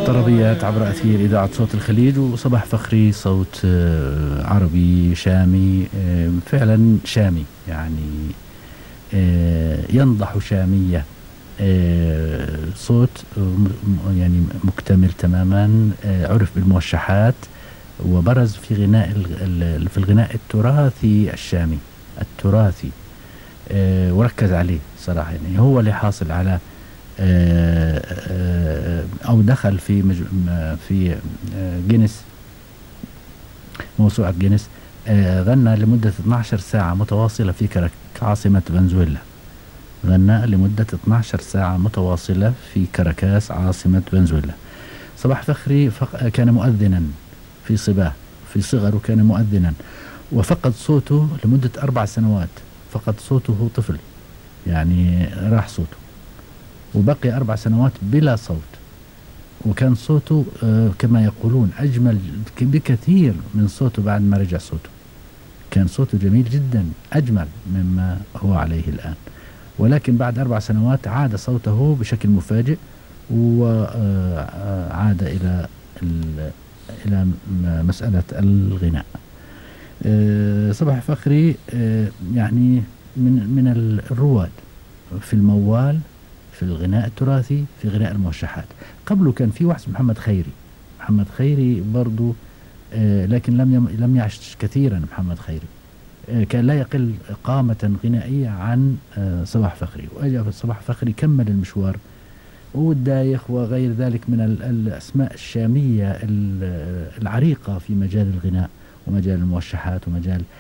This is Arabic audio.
طربيات عبر أثير إذاعة صوت الخليج، وصباح فخري صوت عربي شامي، فعلا شامي يعني، ينضح شامية، صوت يعني مكتمل تماما، عرف بالموشحات وبرز في غناء في الغناء التراثي الشامي التراثي، وركز عليه صراحة. يعني هو اللي حاصل على أو دخل في في جينيس، موسوعة جينيس. غنى لمدة 12 ساعة متواصلة في عاصمة فنزويلا. غنى لمدة 12 ساعة متواصلة في كاراكاس عاصمة فنزويلا. صباح فخري كان مؤذنا في صباه، في صغره كان مؤذنا، وفقد صوته لمدة 4 سنوات. فقد صوته طفل، يعني راح صوته، وبقي 4 سنوات بلا صوت. وكان صوته كما يقولون أجمل بكثير من صوته بعد ما رجع صوته. كان صوته جميل جدا، أجمل مما هو عليه الآن. ولكن بعد 4 سنوات عاد صوته بشكل مفاجئ، وعاد إلى مسألة الغناء. صباح فخري يعني من الرواد في الموال، في الغناء التراثي، في غناء الموشحات. قبله كان في واحد محمد خيري. محمد خيري برضو، لكن لم يعش كثيرا. محمد خيري كان لا يقل قامة غنائية عن صباح فخري، وأجا صباح فخري كمل المشوار، والدايخ وغير ذلك من الأسماء الشامية العريقة في مجال الغناء ومجال الموشحات ومجال